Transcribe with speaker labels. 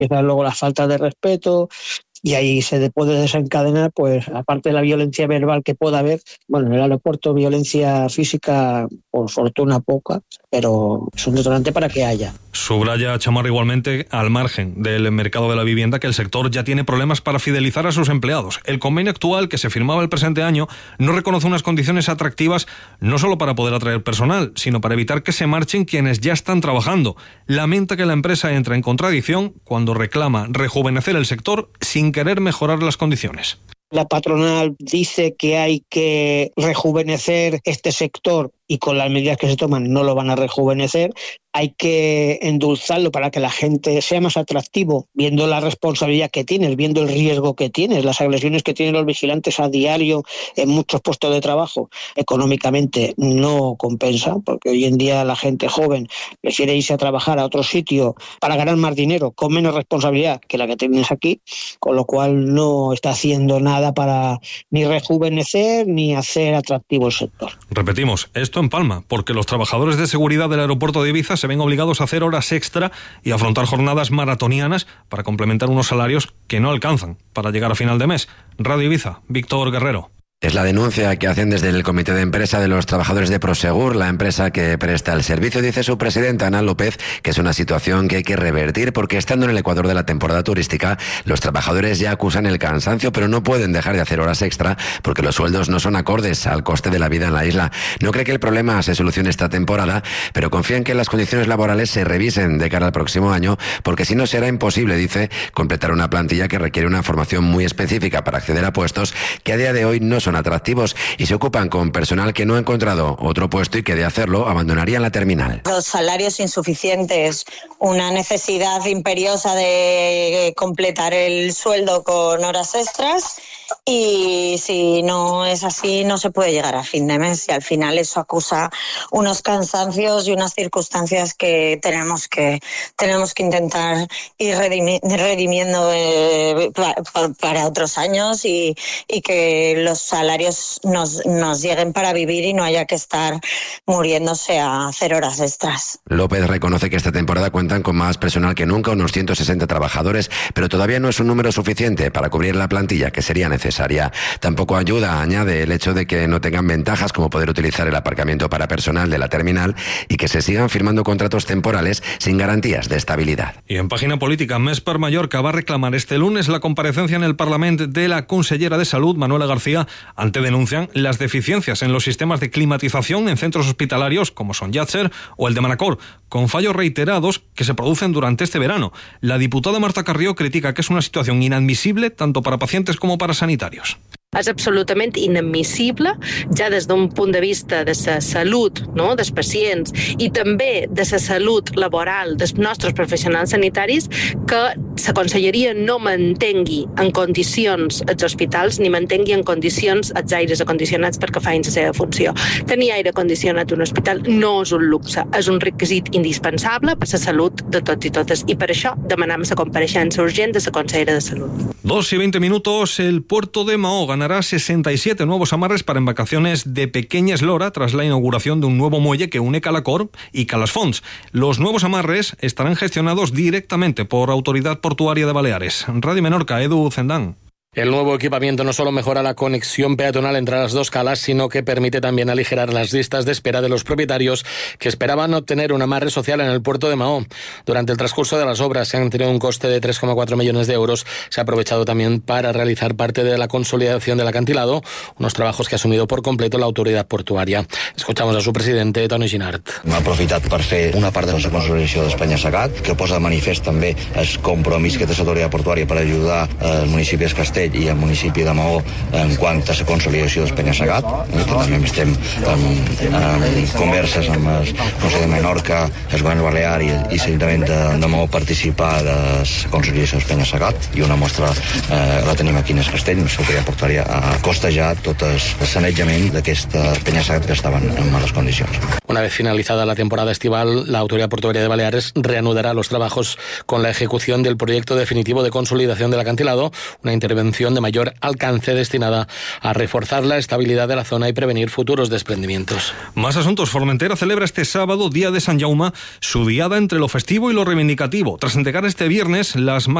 Speaker 1: empiezan luego las faltas de respeto. Y ahí se puede desencadenar, pues, aparte de la violencia verbal que pueda haber, bueno, en el aeropuerto violencia física, por fortuna poca, pero es un detonante para que haya.
Speaker 2: Subraya Chamarra igualmente, al margen del mercado de la vivienda, que el sector ya tiene problemas para fidelizar a sus empleados. El convenio actual, que se firmaba el presente año, no reconoce unas condiciones atractivas no solo para poder atraer personal, sino para evitar que se marchen quienes ya están trabajando. Lamenta que la empresa entra en contradicción cuando reclama rejuvenecer el sector sin querer mejorar las condiciones.
Speaker 1: La patronal dice que hay que rejuvenecer este sector y con las medidas que se toman no lo van a rejuvenecer. Hay que endulzarlo para que la gente sea más atractivo, viendo la responsabilidad que tienes, viendo el riesgo que tienes, las agresiones que tienen los vigilantes a diario en muchos puestos de trabajo. Económicamente no compensa, porque hoy en día la gente joven prefiere irse a trabajar a otro sitio para ganar más dinero, con menos responsabilidad que la que tienes aquí, con lo cual no está haciendo nada para ni rejuvenecer ni hacer atractivo el sector.
Speaker 2: Repetimos, esto en Palma, porque los trabajadores de seguridad del aeropuerto de Ibiza se ven obligados a hacer horas extra y afrontar jornadas maratonianas para complementar unos salarios que no alcanzan para llegar a final de mes. Radio Ibiza, Víctor Guerrero.
Speaker 3: Es la denuncia que hacen desde el Comité de Empresa de los trabajadores de Prosegur, la empresa que presta el servicio. Dice su presidenta, Ana López, que es una situación que hay que revertir porque estando en el ecuador de la temporada turística, los trabajadores ya acusan el cansancio, pero no pueden dejar de hacer horas extra porque los sueldos no son acordes al coste de la vida en la isla. No cree que el problema se solucione esta temporada, pero confía en que las condiciones laborales se revisen de cara al próximo año, porque si no será imposible, dice, completar una plantilla que requiere una formación muy específica para acceder a puestos que a día de hoy no son atractivos y se ocupan con personal que no ha encontrado otro puesto y que de hacerlo abandonarían la terminal.
Speaker 4: Los salarios insuficientes, una necesidad imperiosa de completar el sueldo con horas extras y si no es así no se puede llegar a fin de mes y al final eso acusa unos cansancios y unas circunstancias que tenemos que intentar ir redimiendo para otros años y que los salarios nos lleguen para vivir y no haya que estar muriéndose a hacer horas extras.
Speaker 3: López reconoce que esta temporada cuentan con más personal que nunca, unos 160 trabajadores, pero todavía no es un número suficiente para cubrir la plantilla que sería necesaria. Tampoco ayuda, añade, el hecho de que no tengan ventajas como poder utilizar el aparcamiento para personal de la terminal y que se sigan firmando contratos temporales sin garantías de estabilidad.
Speaker 2: Y en página política, Més per Mallorca va a reclamar este lunes la comparecencia en el Parlamento de la consellera de Salud, Manuela García, ante denuncian las deficiencias en los sistemas de climatización en centros hospitalarios como son Llàtzer o el de Manacor, con fallos reiterados que se producen durante este verano. La diputada Marta Carrió critica que es una situación inadmisible tanto para pacientes como para sanitarios.
Speaker 5: És absolutament inadmissible, ja des d'un punt de vista de la salut, no?, dels pacients i també de la salut laboral dels nostres professionals sanitaris, que la conselleria no mantengui en condicions els hospitals ni mantengui en condicions els aires acondicionats perquè facin la seva funció. Tenir aire condicionat en un hospital no és un luxe, és un requisit indispensable per la salut de tots i totes i per això demanem la compareixença urgent de la consellera de Salut.
Speaker 2: 2:20 minutos, el puerto de Mahó ganará 67 nuevos amarres para embarcaciones de pequeña eslora tras la inauguración de un nuevo muelle que une Calacor y Calasfons. Los nuevos amarres estarán gestionados directamente por Autoridad Portuaria de Baleares. Radio Menorca, Edu Zendán.
Speaker 6: El nuevo equipamiento no solo mejora la conexión peatonal entre las dos calas, sino que permite también aligerar las listas de espera de los propietarios que esperaban obtener un amarre social en el puerto de Mahó. Durante el transcurso de las obras se han tenido un coste de 3,4 millones de euros. Se ha aprovechado también para realizar parte de la consolidación del acantilado, unos trabajos que ha asumido por completo la autoridad portuaria. Escuchamos a su presidente, Toni Ginart.
Speaker 7: Hem aprofitat per fer una part de la consolidació d'Espanya-Segat, que posa de manifest també el compromís que té l'autoritat portuària per ajudar el municipi de Castell i el municipi de Mahó en quant a la consolidació d'Espanya-Segat, que també estem en converses amb el Consell de Menorca, el Govern Balear i l'Ajuntament de Mahó participar de la consolidació d'Espanya-Segat, i una mostra la tenim aquí en el Castell, l'autoritat portuària a costejar tot el sanejament d'aquesta Espanya-Segat que estaven en males condicions.
Speaker 6: Una vez finalizada la temporada estival, la Autoridad Portuaria de Baleares reanudará los trabajos con la ejecución del proyecto definitivo de consolidación del acantilado, una intervención función de mayor alcance destinada a reforzar la estabilidad de la zona y prevenir futuros desprendimientos.
Speaker 2: Más asuntos. Formentera celebra este sábado, Día de Sant Jaume, su diada entre lo festivo y lo reivindicativo, tras entregar este viernes las